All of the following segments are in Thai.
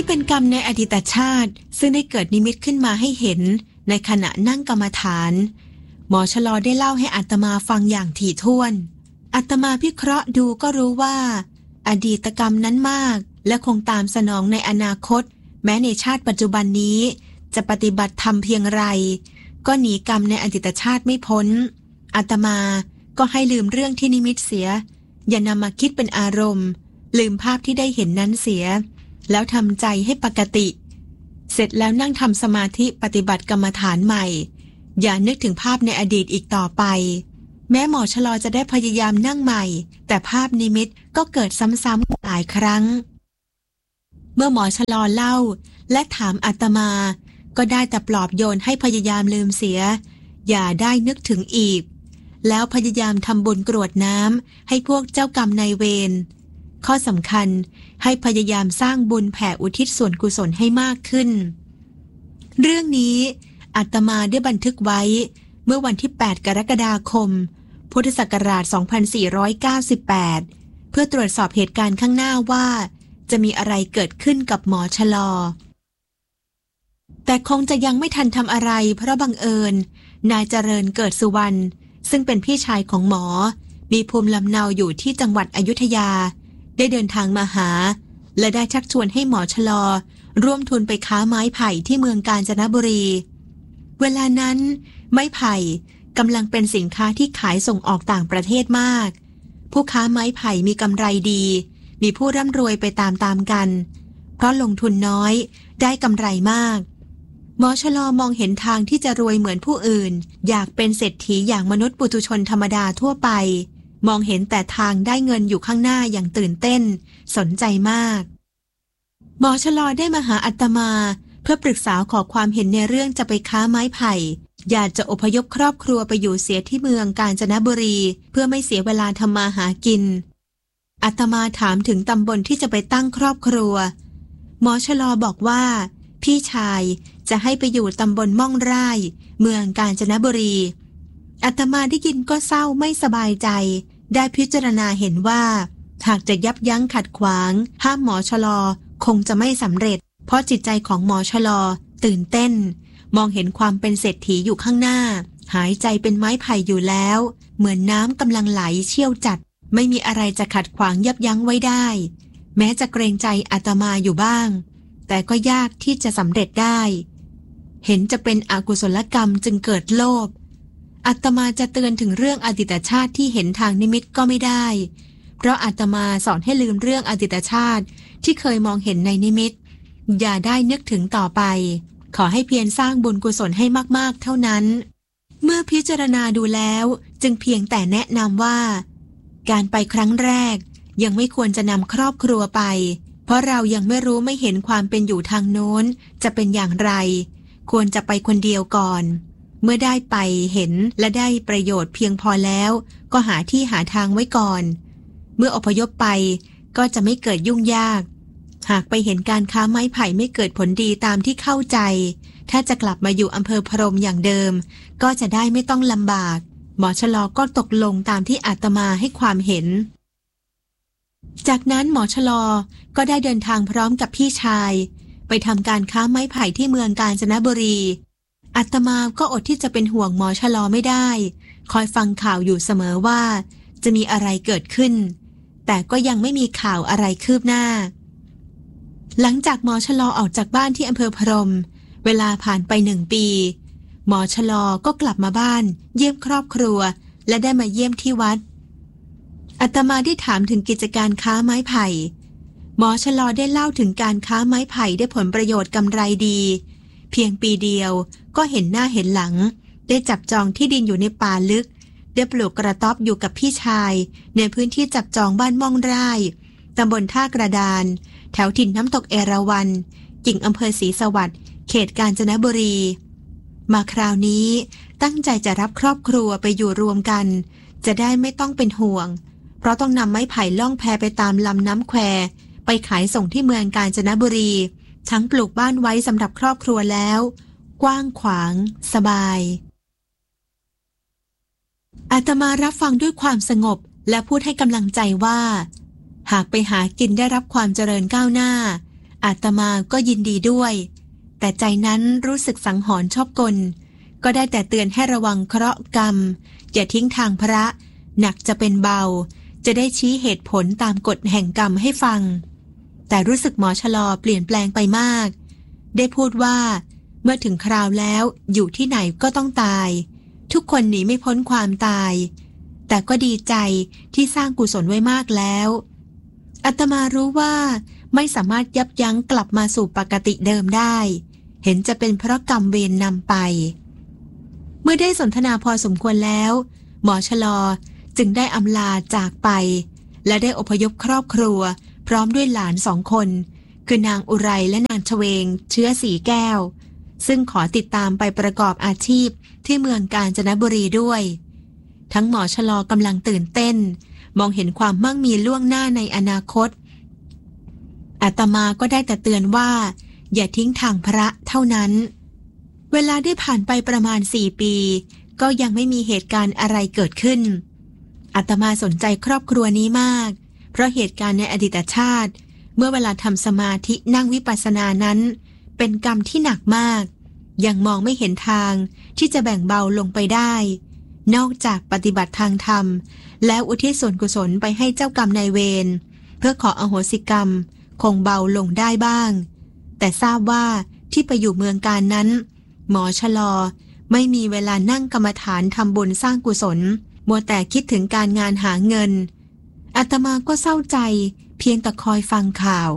นี่เป็นกรรมในอดีตชาติซึ่งได้เกิดนิมิตขึ้นมาให้เห็นในขณะนั่งกรรมฐานหมอชลอได้เล่าให้อาตมาฟังอย่างถี่ถ้วนอาตมาพิเคราะห์ดูก็รู้ว่าอดีตกรรมนั้นมากและคงตามสนองในอนาคตแม้ในชาติปัจจุบันนี้จะปฏิบัติธรรมเพียงไรก็หนีกรรมในอดีตชาติไม่พ้นอาตมาก็ให้ลืมเรื่องที่นิมิตเสียอย่านำมาคิดเป็นอารมณ์ลืมภาพที่ได้เห็นนั้นเสียแล้วทำใจให้ปกติเสร็จแล้วนั่งทำสมาธิปฏิบัติกรรมฐานใหม่อย่านึกถึงภาพในอดีตอีกต่อไปแม้หมอชลอจะได้พยายามนั่งใหม่แต่ภาพนิมิตก็เกิดซ้ำๆหลายครั้งเมื่อหมอชลอเล่าและถามอาตมาก็ได้แต่ปลอบโยนให้พยายามลืมเสียอย่าได้นึกถึงอีกแล้วพยายามทำบุญกรวดน้ำให้พวกเจ้ากรรมนายเวรข้อสำคัญให้พยายามสร้างบุญแผ่อุทิศส่วนกุศลให้มากขึ้นเรื่องนี้อาตมาได้บันทึกไว้เมื่อวันที่8กรกฎาคมพุทธศักราช2498เพื่อตรวจสอบเหตุการณ์ข้างหน้าว่าจะมีอะไรเกิดขึ้นกับหมอชลอแต่คงจะยังไม่ทันทำอะไรเพราะบังเอิญนายเจริญเกิดสุวรรณซึ่งเป็นพี่ชายของหมอมีภูมิลำเนาอยู่ที่จังหวัดอยุธยาได้เดินทางมาหาและได้ชักชวนให้หมอชลอร่วมทุนไปค้าไม้ไผ่ที่เมืองกาญจนบุรีเวลานั้นไม้ไผ่กำลังเป็นสินค้าที่ขายส่งออกต่างประเทศมากผู้ค้าไม้ไผ่มีกำไรดีมีผู้ร่ำรวยไปตามกันเพราะลงทุนน้อยได้กำไรมากหมอชลอมองเห็นทางที่จะรวยเหมือนผู้อื่นอยากเป็นเศรษฐีอย่างมนุษย์ปุถุชนธรรมดาทั่วไปมองเห็นแต่ทางได้เงินอยู่ข้างหน้าอย่างตื่นเต้นสนใจมากหมอชลอได้มาหาอาตมาเพื่อปรึกษาขอความเห็นในเรื่องจะไปค้าไม้ไผ่อยากจะอพยพครอบครัวไปอยู่เสียที่เมืองกาญจนบุรีเพื่อไม่เสียเวลาทำมาหากินอาตมาถามถึงตำบลที่จะไปตั้งครอบครัวหมอชลอบอกว่าพี่ชายจะให้ไปอยู่ตำบลม่องไร่เมืองกาญจนบุรีอาตมาได้ยินก็เศร้าไม่สบายใจได้พิจารณาเห็นว่าหากจะยับยั้งขัดขวางห้ามหมอชลอคงจะไม่สำเร็จเพราะจิตใจของหมอชลอตื่นเต้นมองเห็นความเป็นเศรษฐีอยู่ข้างหน้าหายใจเป็นไม้ไผ่อยู่แล้วเหมือนน้ำกำลังไหลเชี่ยวจัดไม่มีอะไรจะขัดขวางยับยั้งไว้ได้แม้จะเกรงใจอาตมาอยู่บ้างแต่ก็ยากที่จะสำเร็จได้เห็นจะเป็นอกุศลกรรมจึงเกิดโลภอาตมาจะเตือนถึงเรื่องอดีตชาติที่เห็นทางนิมิตก็ไม่ได้เพราะอาตมาสอนให้ลืมเรื่องอดีตชาติที่เคยมองเห็นในนิมิตอย่าได้นึกถึงต่อไปขอให้เพียรสร้างบุญกุศลให้มากๆเท่านั้นเมื่อพิจารณาดูแล้วจึงเพียงแต่แนะนำว่าการไปครั้งแรกยังไม่ควรจะนำครอบครัวไปเพราะเรายังไม่รู้ไม่เห็นความเป็นอยู่ทางโน้นจะเป็นอย่างไรควรจะไปคนเดียวก่อนเมื่อได้ไปเห็นและได้ประโยชน์เพียงพอแล้วก็หาที่หาทางไว้ก่อนเมื่ออพยพไปก็จะไม่เกิดยุ่งยากหากไปเห็นการค้าไม้ไผ่ไม่เกิดผลดีตามที่เข้าใจถ้าจะกลับมาอยู่อำเภอพรหมอย่างเดิมก็จะได้ไม่ต้องลำบากหมอชลอก็ตกลงตามที่อาตมาให้ความเห็นจากนั้นหมอชลอก็ได้เดินทางพร้อมกับพี่ชายไปทำการค้าไม้ไผ่ที่เมืองกาญจนบุรีอาตมาก็อดที่จะเป็นห่วงหมอชลอไม่ได้คอยฟังข่าวอยู่เสมอว่าจะมีอะไรเกิดขึ้นแต่ก็ยังไม่มีข่าวอะไรคืบหน้าหลังจากหมอชลอออกจากบ้านที่อำเภอพรหมเวลาผ่านไป1 ปีหมอชลอก็กลับมาบ้านเยี่ยมครอบครัวและได้มาเยี่ยมที่วัดอาตมาได้ถามถึงกิจการค้าไม้ไผ่หมอชลอได้เล่าถึงการค้าไม้ไผ่ได้ผลประโยชน์กำไรดีเพียงปีเดียวก็เห็นหน้าเห็นหลังได้จับจองที่ดินอยู่ในป่าลึกได้ปลูกกระต๊อบอยู่กับพี่ชายในพื้นที่จับจองบ้านม่องไร่ตำบลท่ากระดานแถวถิ่นน้ำตกเอราวัณกิ่งอำเภอศรีสวัสดิ์เขตกาญจนบุรีมาคราวนี้ตั้งใจจะรับครอบครัวไปอยู่รวมกันจะได้ไม่ต้องเป็นห่วงเพราะต้องนำไม้ไผ่ล่องแพไปตามลำน้ำแควไปขายส่งที่เมืองกาญจนบุรีทั้งปลูกบ้านไว้สำหรับครอบครัวแล้วกว้างขวางสบายอาตมารับฟังด้วยความสงบและพูดให้กำลังใจว่าหากไปหากินได้รับความเจริญก้าวหน้าอาตมาก็ยินดีด้วยแต่ใจนั้นรู้สึกสังหรณ์ชอบกลก็ได้แต่เตือนให้ระวังเคราะห์กรรมอย่าทิ้งทางพระหนักจะเป็นเบาจะได้ชี้เหตุผลตามกฎแห่งกรรมให้ฟังแต่รู้สึกหมอชะลอเปลี่ยนแปลงไปมากได้พูดว่าเมื่อถึงคราวแล้วอยู่ที่ไหนก็ต้องตายทุกคนหนีไม่พ้นความตายแต่ก็ดีใจที่สร้างกุศลไว้มากแล้วอาตมารู้ว่าไม่สามารถยับยั้งกลับมาสู่ปกติเดิมได้เห็นจะเป็นเพราะกรรมเวรนำไปเมื่อได้สนทนาพอสมควรแล้วหมอชะลอจึงได้อำลาจากไปและได้อพยพครอบครัวพร้อมด้วยหลาน2 คนคือนางอุไรและนางชเวงเชื้อสีแก้วซึ่งขอติดตามไปประกอบอาชีพที่เมืองกาญจนบุรีด้วยทั้งหมอชะลอกำลังตื่นเต้นมองเห็นความมั่งมีล่วงหน้าในอนาคตอาตมาก็ได้แต่เตือนว่าอย่าทิ้งทางพระเท่านั้นเวลาได้ผ่านไปประมาณ4 ปีก็ยังไม่มีเหตุการณ์อะไรเกิดขึ้นอาตมาสนใจครอบครัวนี้มากเพราะเหตุการณ์ในอดีตชาติเมื่อเวลาทำสมาธินั่งวิปัสสนานั้นเป็นกรรมที่หนักมากยังมองไม่เห็นทางที่จะแบ่งเบาลงไปได้นอกจากปฏิบัติทางธรรมแล้วอุทิศส่วนกุศลไปให้เจ้ากรรมนายเวรเพื่อขออโหสิกรรมคงเบาลงได้บ้างแต่ทราบว่าที่ไปอยู่เมืองกาญนั้นหมอชะลอไม่มีเวลานั่งกรรมฐานทำบุญสร้างกุศลมัวแต่คิดถึงการงานหาเงินอาตมาก็เศร้าใจเพียงแต่คอยฟังข่าว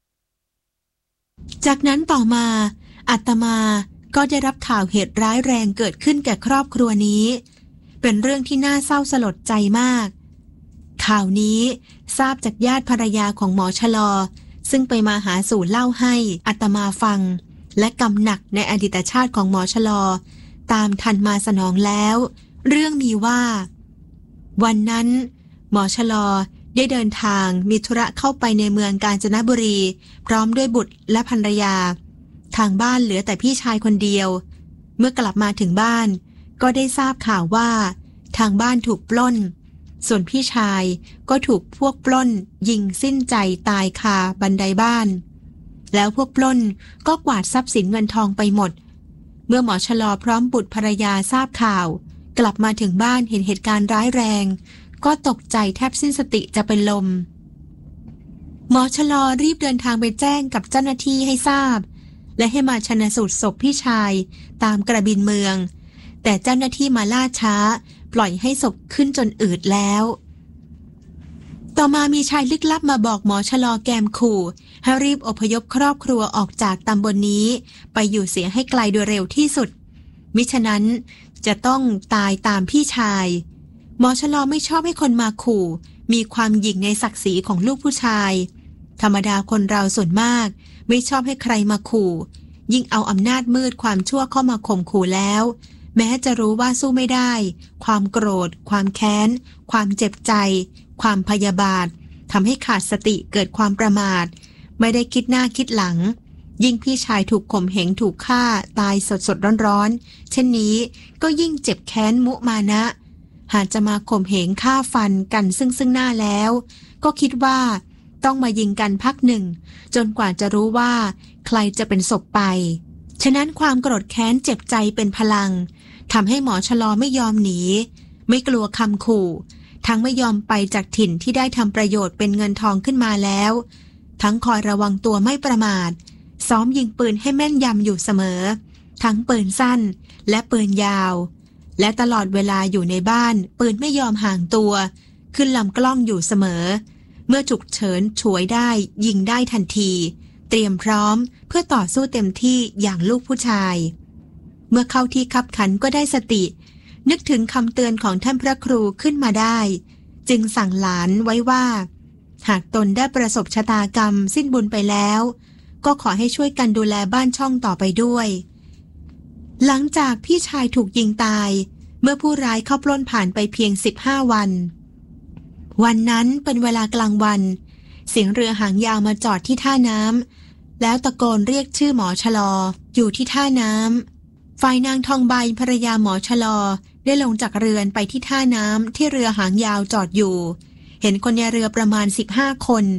จากนั้นต่อมาอาตมาก็ได้รับข่าวเหตุร้ายแรงเกิดขึ้นแก่ครอบครัวนี้เป็นเรื่องที่น่าเศร้าสลดใจมากข่าวนี้ทราบจากญาติภรรยาของหมอชะลอซึ่งไปมาหาสู่เล่าให้อาตมาฟังและกำหนักในอดีตชาติของหมอชะลอตามทันมาสนองแล้วเรื่องมีว่าวันนั้นหมอชะลอได้เดินทางมีธุระเข้าไปในเมืองกาญจนบุรีพร้อมด้วยบุตรและภรรยาทางบ้านเหลือแต่พี่ชายคนเดียวเมื่อกลับมาถึงบ้านก็ได้ทราบข่าวว่าทางบ้านถูกปล้นส่วนพี่ชายก็ถูกพวกปล้นยิงสิ้นใจตายคาบันไดบ้านแล้วพวกปล้นก็กวาดทรัพย์สินเงินทองไปหมดเมื่อหมอชะลอพร้อมบุตรภรรยาทราบข่าวกลับมาถึงบ้านเห็นเหตุการณ์ร้ายแรงก็ตกใจแทบสิ้นสติจะเป็นลมหมอชะลอรีบเดินทางไปแจ้งกับเจ้าหน้าที่ให้ทราบและให้มาชันสูตรศพพี่ชายตามกระบินเมืองแต่เจ้าหน้าที่มาล่าช้าปล่อยให้ศพขึ้นจนอืดแล้วต่อมามีชายลึกลับมาบอกหมอชะลอแกมขู่ให้รีบอพยพครอบครัวออกจากตำบลนี้ไปอยู่เสียให้ไกลโดยเร็วที่สุดมิฉะนั้นจะต้องตายตามพี่ชายหมอชะลอไม่ชอบให้คนมาขู่มีความหยิ่งในศักดิ์ศรีของลูกผู้ชายธรรมดาคนเราส่วนมากไม่ชอบให้ใครมาขู่ยิ่งเอาอำนาจมืดความชั่วเข้ามาข่มขู่แล้วแม้จะรู้ว่าสู้ไม่ได้ความโกรธความแค้นความเจ็บใจความพยาบาททำให้ขาดสติเกิดความประมาทไม่ได้คิดหน้าคิดหลังยิ่งพี่ชายถูกข่มเหงถูกฆ่าตายสดๆร้อนๆเช่นนี้ก็ยิ่งเจ็บแค้นมุมานะหากจะมาข่มเหงฆ่าฟันกันซึ่งหน้าแล้วก็คิดว่าต้องมายิงกันพักหนึ่งจนกว่าจะรู้ว่าใครจะเป็นศพไปฉะนั้นความโกรธแค้นเจ็บใจเป็นพลังทำให้หมอชะลอไม่ยอมหนีไม่กลัวคำขู่ทั้งไม่ยอมไปจากถิ่นที่ได้ทำประโยชน์เป็นเงินทองขึ้นมาแล้วทั้งคอยระวังตัวไม่ประมาทซ้อมยิงปืนให้แม่นยำอยู่เสมอทั้งปืนสั้นและปืนยาวและตลอดเวลาอยู่ในบ้านปืนไม่ยอมห่างตัวขึ้นลำกล้องอยู่เสมอเมื่อฉุกเฉินฉวยได้ยิงได้ทันทีเตรียมพร้อมเพื่อต่อสู้เต็มที่อย่างลูกผู้ชายเมื่อเข้าที่คับขันก็ได้สตินึกถึงคำเตือนของท่านพระครูขึ้นมาได้จึงสั่งหลานไว้ว่าหากตนได้ประสบชะตากรรมสิ้นบุญไปแล้วก็ขอให้ช่วยกันดูแลบ้านช่องต่อไปด้วยหลังจากพี่ชายถูกยิงตายเมื่อผู้ร้ายเข้าปล้นผ่านไปเพียง15 วันวันนั้นเป็นเวลากลางวันเสียงเรือหางยาวมาจอดที่ท่าน้ำแล้วตะโกนเรียกชื่อหมอชะลออยู่ที่ท่าน้ำฝ่ายนางทองใบภรรยาหมอชะลอได้ลงจากเรือนไปที่ท่าน้ำที่เรือหางยาวจอดอยู่เห็นคนในเรือประมาณ15 คน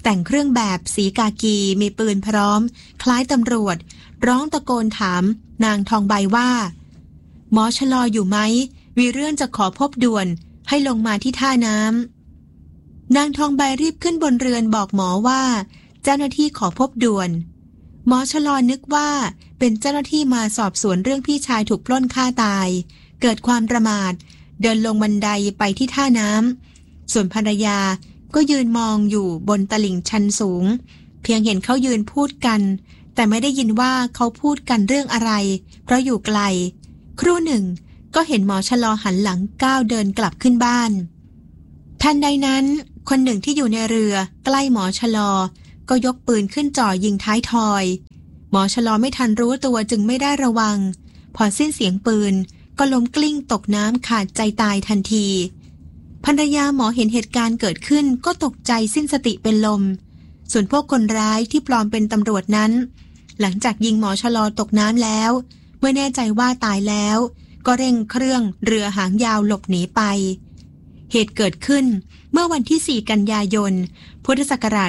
แต่งเครื่องแบบสีกากีมีปืนพร้อมคล้ายตำรวจร้องตะโกนถามนางทองใบว่าหมอชะลออยู่ไหมมีเรื่องจะขอพบด่วนให้ลงมาที่ท่าน้ำนางทองใบรีบขึ้นบนเรือนบอกหมอว่าเจ้าหน้าที่ขอพบด่วนหมอชะลอนึกว่าเป็นเจ้าหน้าที่มาสอบสวนเรื่องพี่ชายถูกปล้นฆ่าตายเกิดความประมาทเดินลงบันไดไปที่ท่าน้ำส่วนภรรยาก็ยืนมองอยู่บนตลิ่งชันสูงเพียงเห็นเขายืนพูดกันแต่ไม่ได้ยินว่าเขาพูดกันเรื่องอะไรเพราะอยู่ไกลครู่หนึ่งก็เห็นหมอชะลอหันหลังก้าวเดินกลับขึ้นบ้านทันใดนั้นคนหนึ่งที่อยู่ในเรือใกล้หมอชะลอก็ยกปืนขึ้นจ่อยิงท้ายทอยหมอชะลอไม่ทันรู้ตัวจึงไม่ได้ระวังพอสิ้นเสียงปืนก็ล้มกลิ้งตกน้ำขาดใจตายทันทีภรรยาหมอเห็นเหตุการณ์เกิดขึ้นก็ตกใจสิ้นสติเป็นลมส่วนพวกคนร้ายที่ปลอมเป็นตำรวจนั้นหลังจากยิงหมอชะลอตกน้ำแล้วเมื่อแน่ใจว่าตายแล้วก็เร่งเครื่องเรือหางยาวหลบหนีไปเหตุเกิดขึ้นเมื่อวันที่4 กันยายนพุทธศักราช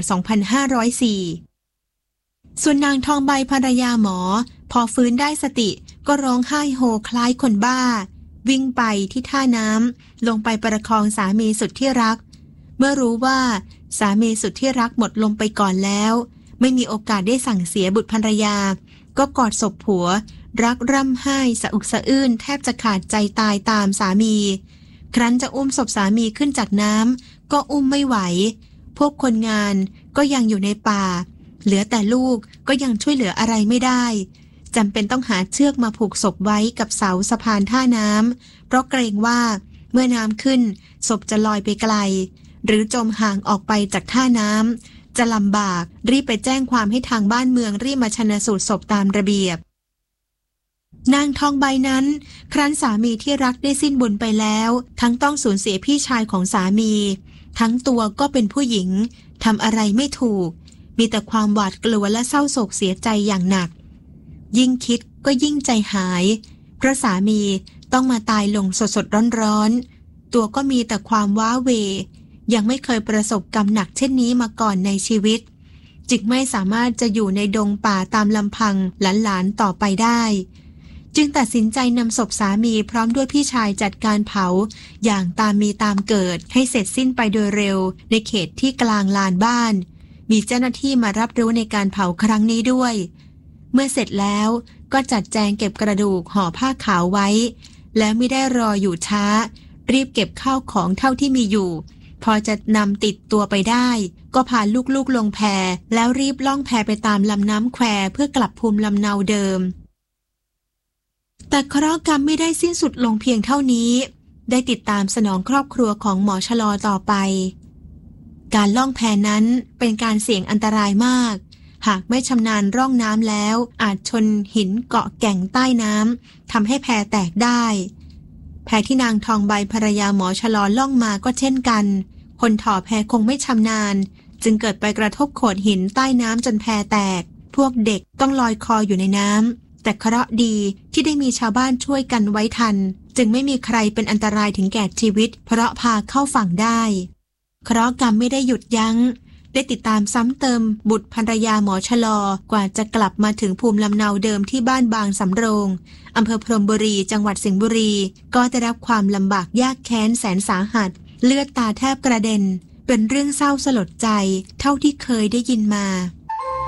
2504 ส่วนนางทองใบภรรยาหมอพอฟื้นได้สติก็ร้องไห้โฮคล้ายคนบ้าวิ่งไปที่ท่าน้ำลงไปประคองสามีสุดที่รักเมื่อรู้ว่าสามีสุดที่รักหมดลมไปก่อนแล้วไม่มีโอกาสได้สั่งเสียบุตรภรรยาก็กอดศพผัวรักร่ำไห้สะอึกสะอื้นแทบจะขาดใจตายตามสามีครั้นจะอุ้มศพสามีขึ้นจากน้ำก็อุ้มไม่ไหวพวกคนงานก็ยังอยู่ในป่าเหลือแต่ลูกก็ยังช่วยเหลืออะไรไม่ได้จำเป็นต้องหาเชือกมาผูกศพไว้กับเสาสะพานท่าน้ำเพราะเกรงว่าเมื่อน้ำขึ้นศพจะลอยไปไกลหรือจมห่างออกไปจากท่าน้ำจะลำบากรีบไปแจ้งความให้ทางบ้านเมืองรีบมาชันสูตรศพตามระเบียบนางทองใบนั้นครั้นสามีที่รักได้สิ้นบุญไปแล้วทั้งต้องสูญเสียพี่ชายของสามีทั้งตัวก็เป็นผู้หญิงทำอะไรไม่ถูกมีแต่ความหวาดกลัวและเศร้าโศกเสียใจอย่างหนักยิ่งคิดก็ยิ่งใจหายเพราะสามีต้องมาตายลงสดๆร้อนๆตัวก็มีแต่ความว้าเหวยังไม่เคยประสบกรรมหนักเช่นนี้มาก่อนในชีวิตจึงไม่สามารถจะอยู่ในดงป่าตามลำพังหลานๆต่อไปได้จึงตัดสินใจนำศพสามีพร้อมด้วยพี่ชายจัดการเผาอย่างตามมีตามเกิดให้เสร็จสิ้นไปโดยเร็วในเขตที่กลางลานบ้านมีเจ้าหน้าที่มารับรู้ในการเผาครั้งนี้ด้วยเมื่อเสร็จแล้วก็จัดแจงเก็บกระดูกห่อผ้าขาวไว้และไม่ได้รออยู่ช้ารีบเก็บข้าวของเท่าที่มีอยู่พอจะนำติดตัวไปได้ก็พาลูกๆลงแพแล้วรีบล่องแพไปตามลำน้ำแควเพื่อกลับภูมิลำเนาเดิมแต่เคราะห์กรรมไม่ได้สิ้นสุดลงเพียงเท่านี้ได้ติดตามสนองครอบครัวของหมอชะลอต่อไปการล่องแพนั้นเป็นการเสี่ยงอันตรายมากหากไม่ชำนาญร่องน้ำแล้วอาจชนหินเกาะแก่งใต้น้ำทำให้แพแตกได้แพที่นางทองใบภรรยาหมอชะลอล่องมาก็เช่นกันคนถ่อแพคงไม่ชำนาญจึงเกิดไปกระทบโขดหินใต้น้ำจนแพแตกพวกเด็กต้องลอยคออยู่ในน้ำแต่เคราะห์ดีที่ได้มีชาวบ้านช่วยกันไว้ทันจึงไม่มีใครเป็นอันตรายถึงแก่ชีวิตเพราะพาเข้าฝั่งได้เคราะห์กรรมไม่ได้หยุดยั้งได้ติดตามซ้ำเติมบุตรภรรยาหมอชะลอกว่าจะกลับมาถึงภูมิลำเนาเดิมที่บ้านบางสำโรงอำเภอพรหมบุรีจังหวัดสิงห์บุรีก็ได้รับความลำบากยากแค้นแสนสาหัสเลือดตาแทบกระเด็นเป็นเรื่องเศร้าสลดใจเท่าที่เคยได้ยินมา